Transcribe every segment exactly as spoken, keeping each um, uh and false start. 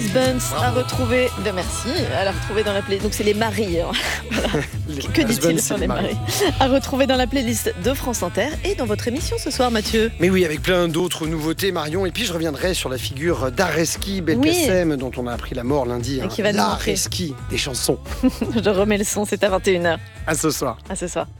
Husbands à retrouver. Ben merci, à la retrouver dans la playlist. Donc c'est les maris. Hein. Voilà. Que dit-il sur les maris? À retrouver dans la playlist de France Inter et dans votre émission ce soir, Mathieu. Mais oui, avec plein d'autres nouveautés, Marion. Et puis je reviendrai sur la figure d'Areski Belkacem, oui. dont on a appris la mort lundi. Hein. Qui va nous montrer L'Areski des chansons. Je remets le son, c'est à vingt et une heures. À ce soir. À ce soir.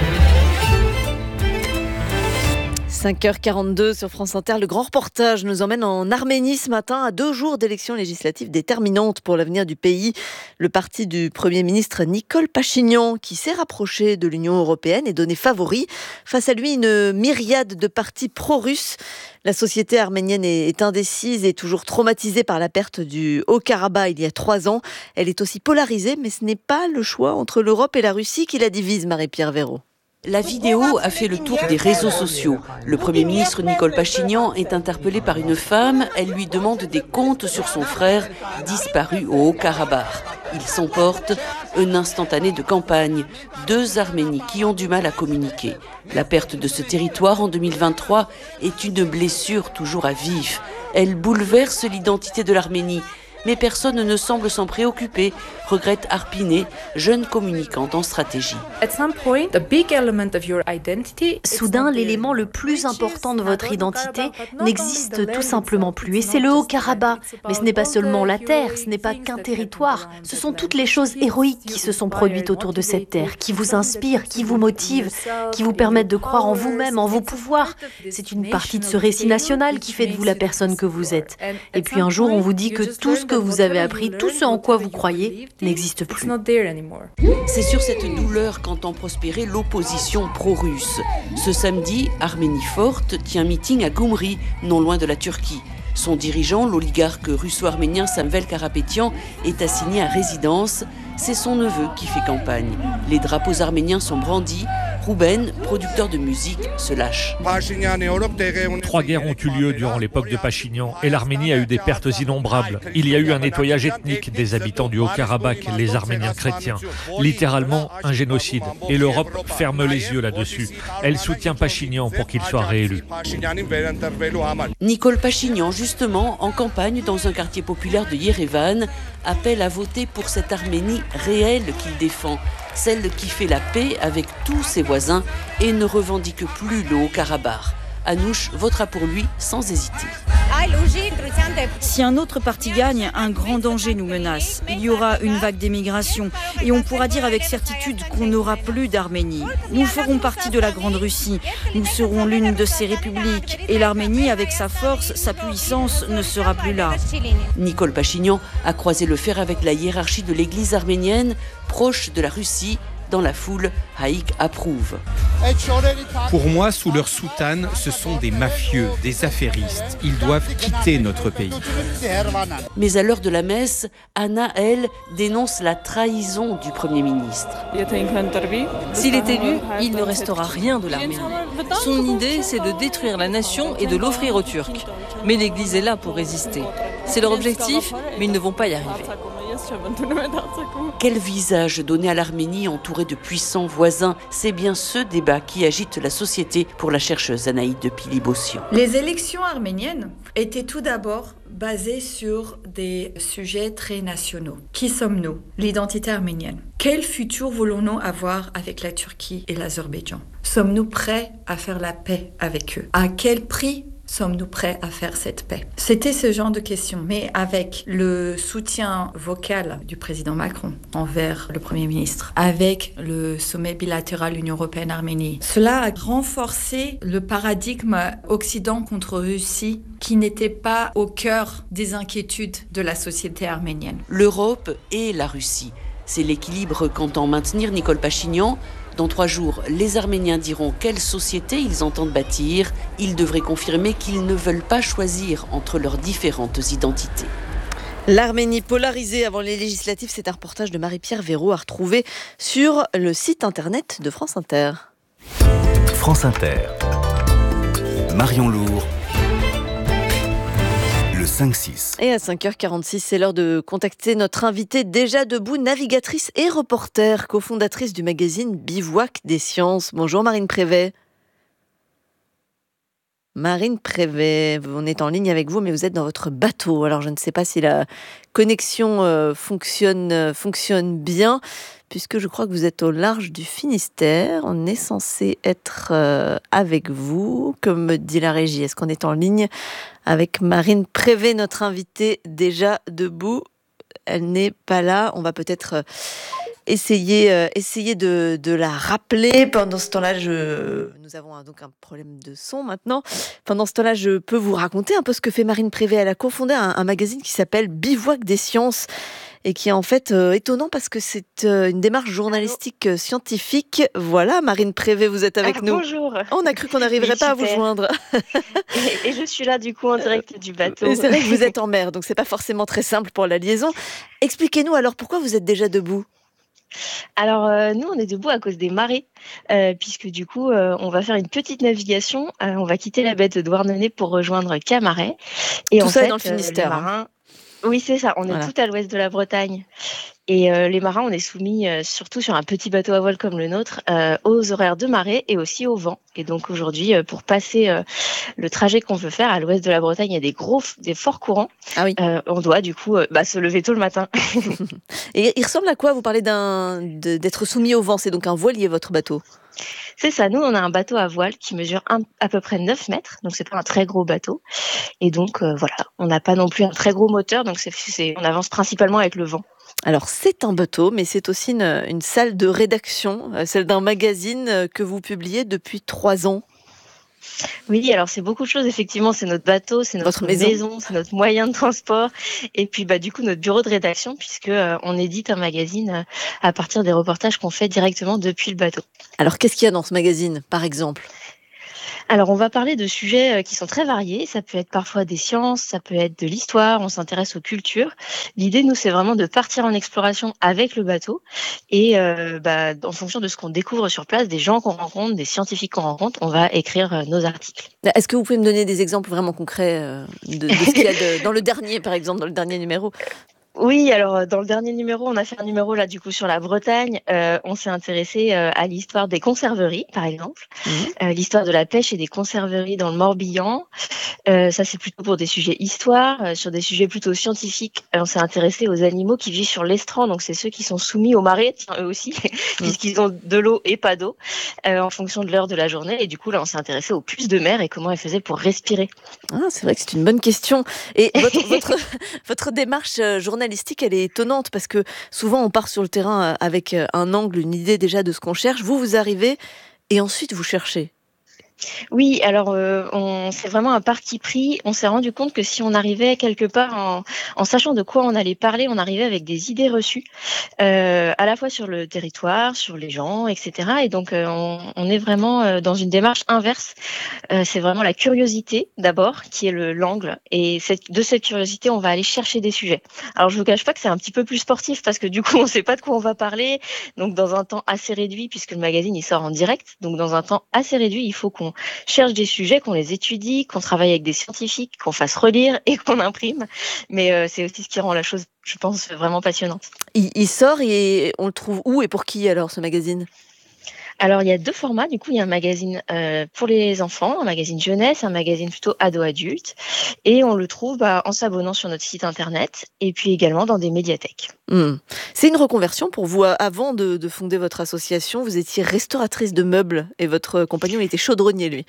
cinq heures quarante-deux sur France Inter, le grand reportage nous emmène en Arménie ce matin à deux jours d'élections législatives déterminantes pour l'avenir du pays. Le parti du Premier ministre Nicole Pachinian, qui s'est rapproché de l'Union européenne, est donné favori. Face à lui, une myriade de partis pro-russes. La société arménienne est indécise et toujours traumatisée par la perte du Haut-Karabakh il y a trois ans. Elle est aussi polarisée, mais ce n'est pas le choix entre l'Europe et la Russie qui la divise, Marie-Pierre Véraud. La vidéo a fait le tour des réseaux sociaux. Le Premier ministre Nicole Pachinian est interpellé par une femme. Elle lui demande des comptes sur son frère, disparu au Haut-Karabakh. Il s'emporte un instantané de campagne. Deux Arménies qui ont du mal à communiquer. La perte de ce territoire en deux mille vingt-trois est une blessure toujours à vif. Elle bouleverse l'identité de l'Arménie. Mais personne ne semble s'en préoccuper, regrette Arpiné, jeune communicante en stratégie. Soudain, l'élément le plus important de votre identité n'existe tout simplement plus. Et c'est le Haut-Karabakh. Mais ce n'est pas seulement la terre, ce n'est pas qu'un territoire. Ce sont toutes les choses héroïques qui se sont produites autour de cette terre, qui vous inspirent, qui vous motivent, qui vous permettent de croire en vous-même, en vos pouvoirs. C'est une partie de ce récit national qui fait de vous la personne que vous êtes. Et puis un jour, on vous dit que tout ce que vous avez appris, tout ce en quoi vous croyez, n'existe plus. C'est sur cette douleur qu'entend prospérer l'opposition pro-russe. Ce samedi, Arménie forte tient meeting à Goumri, non loin de la Turquie. Son dirigeant, l'oligarque russo-arménien Samvel Karapetyan, est assigné à résidence. C'est son neveu qui fait campagne. Les drapeaux arméniens sont brandis. Rouben, producteur de musique, se lâche. Trois guerres ont eu lieu durant l'époque de Pachinian et l'Arménie a eu des pertes innombrables. Il y a eu un nettoyage ethnique des habitants du Haut-Karabakh, les Arméniens chrétiens. Littéralement un génocide. Et l'Europe ferme les yeux là-dessus. Elle soutient Pachinian pour qu'il soit réélu. Nicole Pachinian, justement, en campagne dans un quartier populaire de Yerevan, appelle à voter pour cette Arménie réelle qu'il défend. Celle qui fait la paix avec tous ses voisins et ne revendique plus le Haut-Karabakh. Anouche votera pour lui sans hésiter. Si un autre parti gagne, un grand danger nous menace. Il y aura une vague d'émigration et on pourra dire avec certitude qu'on n'aura plus d'Arménie. Nous ferons partie de la Grande Russie. Nous serons l'une de ces républiques et l'Arménie, avec sa force, sa puissance, ne sera plus là. Nicole Pachinian a croisé le fer avec la hiérarchie de l'église arménienne, proche de la Russie. Dans la foule, Haïk approuve. Pour moi, sous leur soutane, ce sont des mafieux, des affairistes. Ils doivent quitter notre pays. Mais à l'heure de la messe, Anna, elle, dénonce la trahison du Premier ministre. S'il est élu, il ne restera rien de l'Arménie. Son idée, c'est de détruire la nation et de l'offrir aux Turcs. Mais l'Église est là pour résister. C'est leur objectif, mais ils ne vont pas y arriver. Quel visage donner à l'Arménie entourée de puissants voisins? C'est bien ce débat qui agite la société pour la chercheuse Anaïde de Pili-Bossian. Les élections arméniennes étaient tout d'abord basées sur des sujets très nationaux. Qui sommes-nous? L'identité arménienne. Quel futur voulons-nous avoir avec la Turquie et l'Azerbaïdjan? Sommes-nous prêts à faire la paix avec eux? À quel prix sommes-nous prêts à faire cette paix? C'était ce genre de questions. Mais avec le soutien vocal du président Macron envers le Premier ministre, avec le sommet bilatéral Union européenne-Arménie, cela a renforcé le paradigme Occident contre Russie qui n'était pas au cœur des inquiétudes de la société arménienne. L'Europe et la Russie. C'est l'équilibre qu'entend maintenir Nicole Pachinian. Dans trois jours, les Arméniens diront quelle société ils entendent bâtir. Ils devraient confirmer qu'ils ne veulent pas choisir entre leurs différentes identités. L'Arménie polarisée avant les législatives, c'est un reportage de Marie-Pierre Véraud à retrouver sur le site internet de France Inter. France Inter. Marion Lourd. cinq six. Et à cinq heures quarante-six, c'est l'heure de contacter notre invitée déjà debout, navigatrice et reporter, cofondatrice du magazine Bivouac des sciences. Bonjour Marine Prévet. Marine Prévet, on est en ligne avec vous, mais vous êtes dans votre bateau. Alors, je ne sais pas si la connexion euh, fonctionne, euh, fonctionne bien, puisque je crois que vous êtes au large du Finistère. On est censé être euh, avec vous, comme me dit la régie. Est-ce qu'on est en ligne avec Marine Prévet, notre invitée déjà debout? Elle n'est pas là. On va peut-être... Euh, Essayez, euh, essayez de, de la rappeler. Pendant ce temps-là, je... nous avons un, donc un problème de son maintenant. Pendant ce temps-là, je peux vous raconter un peu ce que fait Marine Prévet. Elle a cofondé un, un magazine qui s'appelle Bivouac des sciences et qui est en fait euh, étonnant parce que c'est euh, une démarche journalistique euh, scientifique. Voilà, Marine Prévet, vous êtes avec ah, nous. Bonjour. On a cru qu'on n'arriverait pas à vous joindre. et, et je suis là du coup en direct du bateau. Et c'est vrai que vous êtes en mer, donc c'est pas forcément très simple pour la liaison. Expliquez-nous alors pourquoi vous êtes déjà debout. Alors euh, nous on est debout à cause des marées euh, puisque du coup euh, on va faire une petite navigation, euh, on va quitter la baie de Douarnenez pour rejoindre Camaret et tout en ça fait, est dans le Finistère. Euh, les marins... Oui c'est ça, on est voilà. tout à l'ouest de la Bretagne et euh, les marins on est soumis euh, surtout sur un petit bateau à voile comme le nôtre euh, aux horaires de marée et aussi au vent et donc aujourd'hui euh, pour passer euh, le trajet qu'on veut faire à l'ouest de la Bretagne il y a des gros, des forts courants. Ah oui. euh, on doit du coup euh, bah, se lever tôt le matin. Et il ressemble à quoi? Vous parlez d'un, de, d'être soumis au vent, c'est donc un voilier votre bateau? C'est ça, nous on a un bateau à voile qui mesure un, à peu près neuf mètres, donc c'est pas un très gros bateau. Et donc euh, voilà, on n'a pas non plus un très gros moteur, donc c'est, c'est, on avance principalement avec le vent. Alors c'est un bateau, mais c'est aussi une, une salle de rédaction, celle d'un magazine que vous publiez depuis trois ans. Oui, alors c'est beaucoup de choses, effectivement, c'est notre bateau, c'est notre Votre maison, maison c'est notre moyen de transport, et puis bah, du coup notre bureau de rédaction, puisque euh, on édite un magazine euh, à partir des reportages qu'on fait directement depuis le bateau. Alors qu'est-ce qu'il y a dans ce magazine, par exemple ? Alors, on va parler de sujets qui sont très variés. Ça peut être parfois des sciences, ça peut être de l'histoire, on s'intéresse aux cultures. L'idée, nous, c'est vraiment de partir en exploration avec le bateau et euh, bah, en fonction de ce qu'on découvre sur place, des gens qu'on rencontre, des scientifiques qu'on rencontre, on va écrire euh, nos articles. Est-ce que vous pouvez me donner des exemples vraiment concrets euh, de, de ce qu'il y a de, dans le dernier, par exemple, dans le dernier numéro ? Oui, alors dans le dernier numéro, on a fait un numéro là du coup sur la Bretagne. Euh, on s'est intéressé euh, à l'histoire des conserveries, par exemple, mmh. euh, l'histoire de la pêche et des conserveries dans le Morbihan. Euh, ça, c'est plutôt pour des sujets histoire. Euh, sur des sujets plutôt scientifiques, euh, on s'est intéressé aux animaux qui vivent sur l'estran. Donc, c'est ceux qui sont soumis aux marées, tiens, eux aussi, mmh. puisqu'ils ont de l'eau et pas d'eau euh, en fonction de l'heure de la journée. Et du coup, là, on s'est intéressé aux puces de mer et comment elles faisaient pour respirer. Ah, c'est vrai que c'est une bonne question. Et votre, votre, votre démarche journalistique, elle est étonnante parce que souvent on part sur le terrain avec un angle, une idée déjà de ce qu'on cherche. Vous, vous arrivez et ensuite vous cherchez. Oui, alors euh, on, c'est vraiment un parti pris. On s'est rendu compte que si on arrivait quelque part en, en sachant de quoi on allait parler, on arrivait avec des idées reçues, euh, à la fois sur le territoire, sur les gens, et cetera. Et donc euh, on, on est vraiment euh, dans une démarche inverse. Euh, c'est vraiment la curiosité d'abord qui est le, l'angle. Et cette, de cette curiosité, on va aller chercher des sujets. Alors je vous cache pas que c'est un petit peu plus sportif parce que du coup on sait pas de quoi on va parler. Donc dans un temps assez réduit, puisque le magazine il sort en direct, donc dans un temps assez réduit, il faut qu'on cherche des sujets, qu'on les étudie, qu'on travaille avec des scientifiques, qu'on fasse relire et qu'on imprime. Mais euh, c'est aussi ce qui rend la chose, je pense, vraiment passionnante. Il, il sort et on le trouve où et pour qui alors ce magazine ? Alors, il y a deux formats. Du coup, il y a un magazine euh, pour les enfants, un magazine jeunesse, un magazine plutôt ado-adulte. Et on le trouve bah, en s'abonnant sur notre site internet et puis également dans des médiathèques. Mmh. C'est une reconversion pour vous. Avant de, de fonder votre association, vous étiez restauratrice de meubles et votre compagnon était chaudronnier, lui.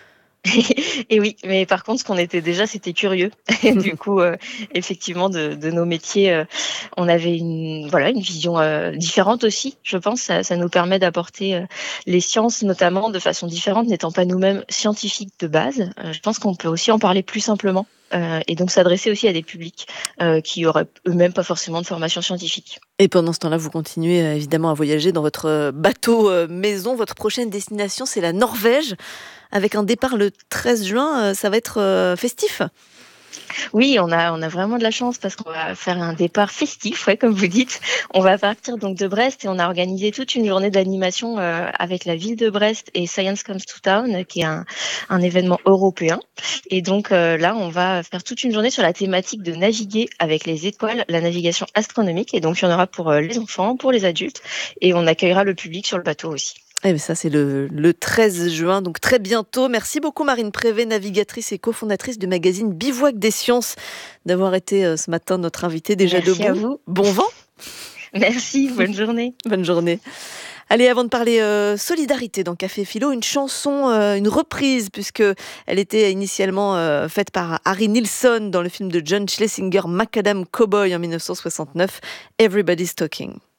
Et oui, mais par contre, ce qu'on était déjà, c'était curieux. Et du coup, euh, effectivement, de, de nos métiers, euh, on avait une, voilà, une vision euh, différente aussi. Je pense, ça, ça nous permet d'apporter euh, les sciences, notamment, de façon différente, n'étant pas nous-mêmes scientifiques de base. Euh, je pense qu'on peut aussi en parler plus simplement. Euh, et donc s'adresser aussi à des publics euh, qui auraient eux-mêmes pas forcément de formation scientifique. Et pendant ce temps-là, vous continuez euh, évidemment à voyager dans votre bateau euh, maison. Votre prochaine destination, c'est la Norvège, avec un départ le treize juin. Euh, ça va être euh, festif ? Oui, on a, on a vraiment de la chance parce qu'on va faire un départ festif, ouais, comme vous dites. On va partir donc de Brest et on a organisé toute une journée d'animation euh, avec la ville de Brest et Science Comes to Town, qui est un, un événement européen. Et donc euh, là, on va faire toute une journée sur la thématique de naviguer avec les étoiles, la navigation astronomique. Et donc, il y en aura pour euh, les enfants, pour les adultes et on accueillera le public sur le bateau aussi. Eh bien, ça, c'est le, le treize juin, donc très bientôt. Merci beaucoup, Marine Prévet, navigatrice et cofondatrice du magazine Bivouac des Sciences, d'avoir été euh, ce matin notre invitée déjà Merci debout. à vous. Bon vent. Merci, bonne journée. Bonne journée. Allez, avant de parler euh, solidarité dans Café Philo, une chanson, euh, une reprise, puisque elle était initialement euh, faite par Harry Nilsson dans le film de John Schlesinger, Macadam Cowboy en dix-neuf cent soixante-neuf, Everybody's Talking.